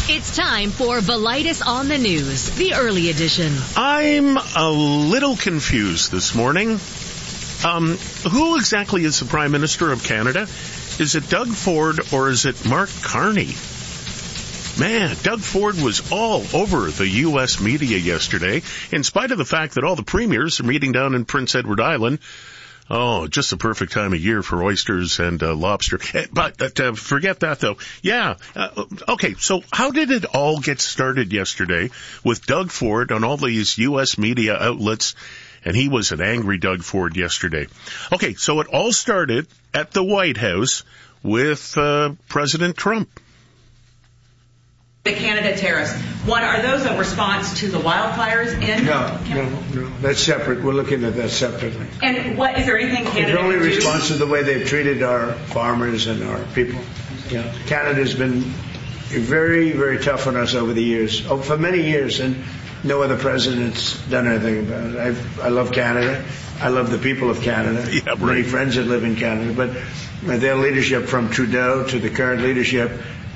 It's time for Velitis on the News, the early edition. I'm a little confused this morning. Who exactly is the Prime Minister of Canada? Is it Doug Ford or is it Mark Carney? Man, Doug Ford was all over the U.S. media yesterday, in spite of the fact that all the premiers are meeting down in Prince Edward Island. Oh, just the perfect time of year for oysters and lobster. But forget that, though. Yeah. Okay, so how did it all get started yesterday with Doug Ford on all these U.S. media outlets? And he was an angry Doug Ford yesterday. Okay, so it all started at the White House with President Trump. The Canada tariffs. What are those a response to the wildfires in Canada? No. That's separate. We're looking at that separately. And what is there anything Canada It's only can do? response to the way they've treated our farmers and our people. Yeah. Canada's been very, very tough on us over the years, for many years, and no other president's done anything about it. I love Canada. I love the people of Canada. Yeah, right. Many friends that live in Canada, but their leadership from Trudeau to the current leadership.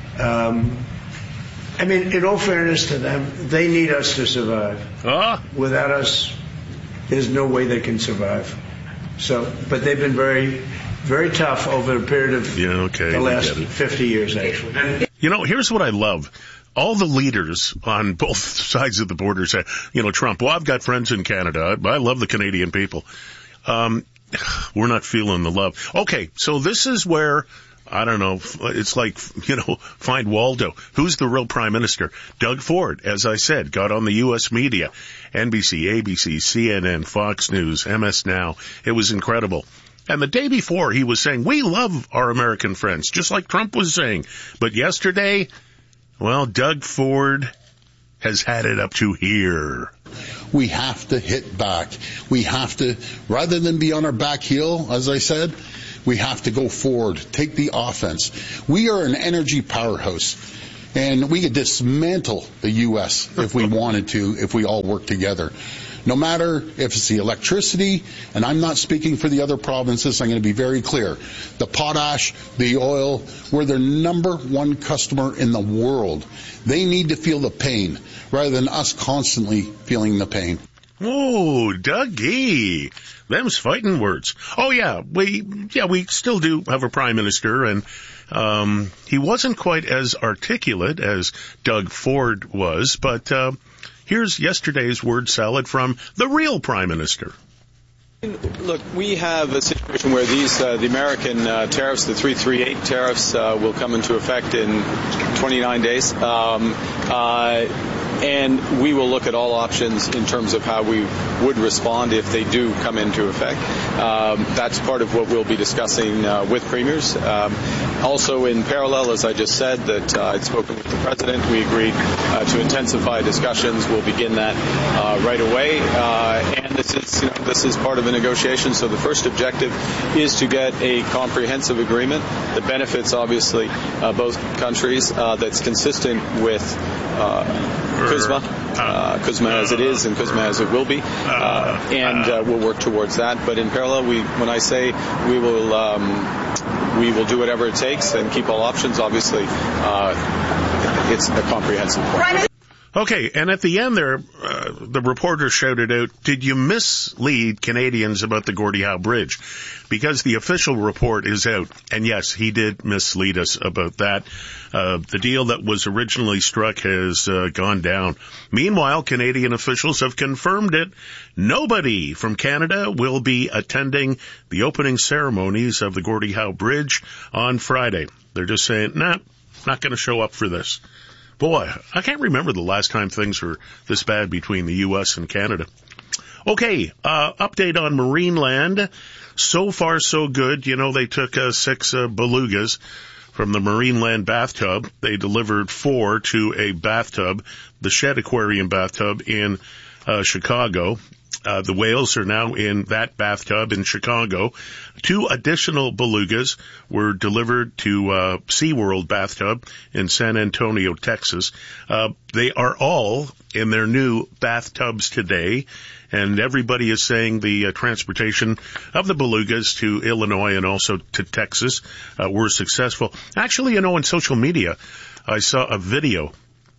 I mean, in all fairness to them, they need us to survive. Without us, there's no way they can survive. But they've been very, very tough over a period of the last 50 years, actually. You know, here's what I love. All the leaders on both sides of the border say, Trump, well, I've got friends in Canada. I love the Canadian people. We're not feeling the love. Okay, so this is where, I don't know, it's like, find Waldo. Who's the real prime minister? Doug Ford, as I said, got on the U.S. media. NBC, ABC, CNN, Fox News, MS Now. It was incredible. And the day before, he was saying, we love our American friends, just like Trump was saying. But yesterday, well, Doug Ford has had it up to here. We have to hit back. We have to, rather than be on our back heel, as I said, we have to go forward, take the offense. We are an energy powerhouse, and we could dismantle the U.S. if we wanted to, if we all work together. No matter if it's the electricity, and I'm not speaking for the other provinces, I'm going to be very clear. The potash, the oil, we're their number one customer in the world. They need to feel the pain rather than us constantly feeling the pain. Oh, Dougie. Them's fighting words. Oh, yeah, we still do have a prime minister, and he wasn't quite as articulate as Doug Ford was, but here's yesterday's word salad from the real prime minister. Look, we have a situation where the American tariffs, the 338 tariffs, will come into effect in 29 days. And we will look at all options in terms of how we would respond if they do come into effect. That's part of what we'll be discussing with premiers. Also, in parallel, as I just said, that I'd spoken with the president. We agreed to intensify discussions. We'll begin that right away. And this is part of a negotiation. So the first objective is to get a comprehensive agreement that benefits, obviously, both countries, that's consistent with CUSMA as it is and CUSMA as it will be, and we'll work towards that. But in parallel, when I say we will do whatever it takes and keep all options, obviously, it's a comprehensive plan. Okay, and at the end there, the reporter shouted out, did you mislead Canadians about the Gordie Howe Bridge? Because the official report is out. And yes, he did mislead us about that. The deal that was originally struck has gone down. Meanwhile, Canadian officials have confirmed it. Nobody from Canada will be attending the opening ceremonies of the Gordie Howe Bridge on Friday. They're just saying, not going to show up for this. Boy, I can't remember the last time things were this bad between the U.S. and Canada. Okay, update on Marineland. So far, so good. They took 6 belugas from the Marineland bathtub. They delivered 4 to a bathtub, the Shed Aquarium bathtub in Chicago. The whales are now in that bathtub in Chicago. 2 additional belugas were delivered to SeaWorld bathtub in San Antonio, Texas. They are all in their new bathtubs today, and everybody is saying the transportation of the belugas to Illinois and also to Texas were successful. Actually, on social media, I saw a video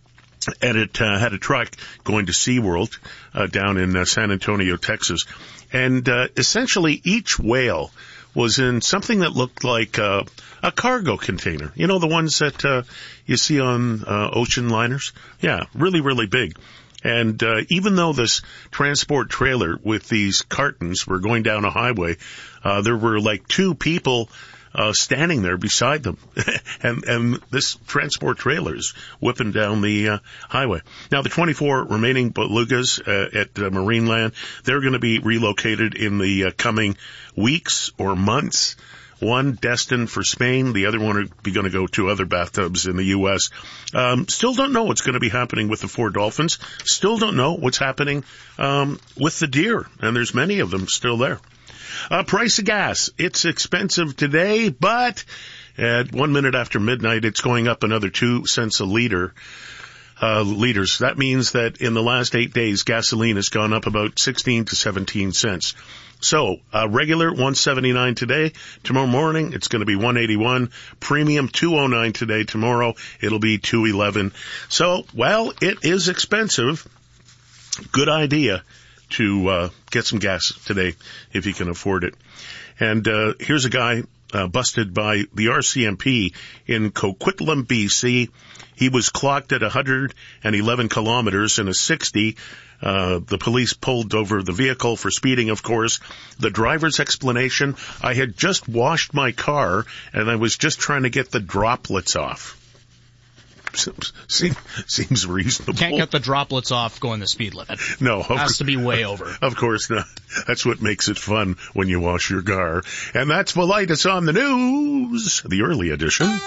and it had a truck going to SeaWorld down in San Antonio, Texas. And essentially each whale was in something that looked like a cargo container. You know, the ones that you see on ocean liners? Yeah, really, really big. And even though this transport trailer with these cartons were going down a highway, there were like two people standing there beside them. and this transport trailer is whipping down the highway. Now, the 24 remaining belugas at Marineland, they're going to be relocated in the coming weeks or months. One destined for Spain, the other one are going to go to other bathtubs in the U.S. Still don't know what's going to be happening with the 4 dolphins. Still don't know what's happening with the deer, and there's many of them still there. Price of gas. It's expensive today, but at 1 minute after midnight, it's going up another 2 cents a liter. Liters. That means that in the last 8 days, gasoline has gone up about 16 to 17 cents. So, regular $1.79 today. Tomorrow morning, it's going to be $1.81. Premium $2.09 today. Tomorrow, it'll be $2.11. So, well, it is expensive. Good idea to get some gas today if you can afford it. And here's a guy busted by the RCMP in Coquitlam, BC. He was clocked at 111 kilometers in a 60. The police pulled over the vehicle for speeding, of course. The driver's explanation, I had just washed my car and I was just trying to get the droplets off. Seems reasonable. Can't get the droplets off going the speed limit. No. Has to be way over. Of course not. That's what makes it fun when you wash your car. And that's the latest on the news, the early edition.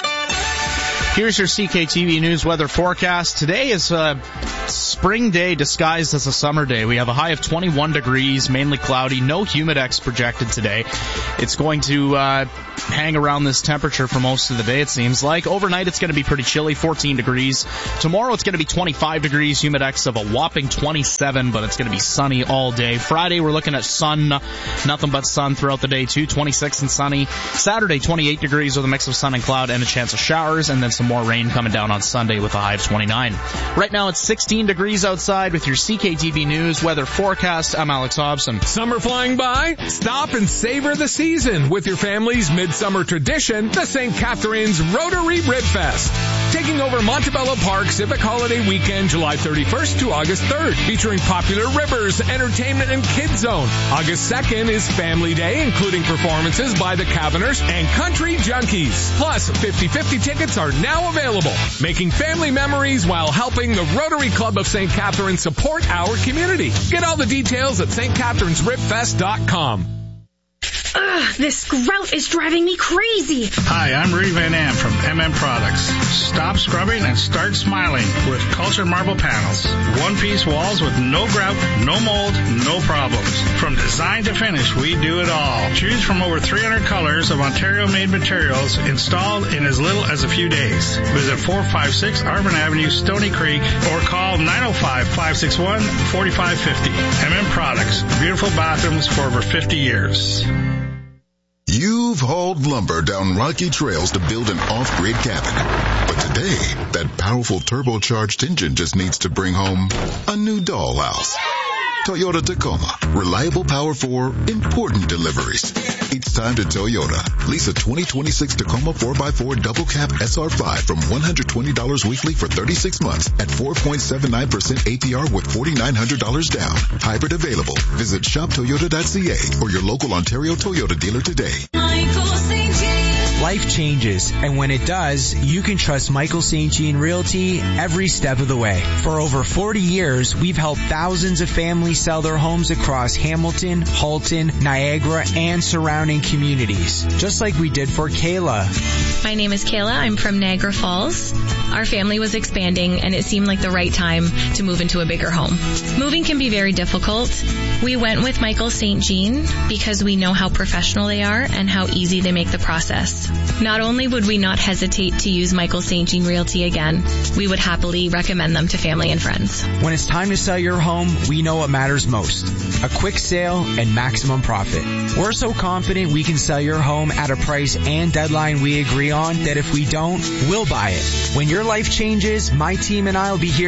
Here's your CKTV News weather forecast. Today is a spring day disguised as a summer day. We have a high of 21 degrees, mainly cloudy, no humidex projected today. It's going to hang around this temperature for most of the day, it seems like. Overnight, it's going to be pretty chilly, 14 degrees. Tomorrow, it's going to be 25 degrees, humidex of a whopping 27, but it's going to be sunny all day. Friday, we're looking at sun, nothing but sun throughout the day, too, 26 and sunny. Saturday, 28 degrees with a mix of sun and cloud and a chance of showers, and then some more rain coming down on Sunday with a high of 29. Right now, it's 16 degrees outside with your CKTV News weather forecast. I'm Alex Hobson. Summer flying by? Stop and savor the season with your family's midsummer tradition, the St. Catharines Rotary Rib Fest. Taking over Montebello Park Civic Holiday Weekend, July 31st to August 3rd, featuring popular ribbers, entertainment, and kids zone. August 2nd is Family Day, including performances by the Caverners and Country Junkies. Plus, 50/50 tickets are now available, making family memories while helping the Rotary Club of St. Catharines support our community. Get all the details at stcatharinesribfest.com. Ugh, this grout is driving me crazy. Hi, I'm Rudy Van Am from MM Products. Stop scrubbing and start smiling with cultured marble panels. One-piece walls with no grout, no mold, no problems. From design to finish, we do it all. Choose from over 300 colors of Ontario-made materials installed in as little as a few days. Visit 456 Arvin Avenue, Stony Creek, or call 905-561-4550. MM Products. Beautiful bathrooms for over 50 years. You've hauled lumber down rocky trails to build an off-grid cabin. But today, that powerful turbocharged engine just needs to bring home a new dollhouse. Toyota Tacoma. Reliable power for important deliveries. It's time to Toyota. Lease a 2026 Tacoma 4x4 double cab SR5 from $120 weekly for 36 months at 4.79% APR with $4,900 down. Hybrid available. Visit shoptoyota.ca or your local Ontario Toyota dealer today. Life changes, and when it does, you can trust Michael St. Jean Realty every step of the way. For over 40 years, we've helped thousands of families sell their homes across Hamilton, Halton, Niagara, and surrounding communities, just like we did for Kayla. My name is Kayla. I'm from Niagara Falls. Our family was expanding, and it seemed like the right time to move into a bigger home. Moving can be very difficult. We went with Michael St. Jean because we know how professional they are and how easy they make the process. Not only would we not hesitate to use Michael St. Jean Realty again, we would happily recommend them to family and friends. When it's time to sell your home, we know what matters most. A quick sale and maximum profit. We're so confident we can sell your home at a price and deadline we agree on that if we don't, we'll buy it. When your life changes, my team and I will be here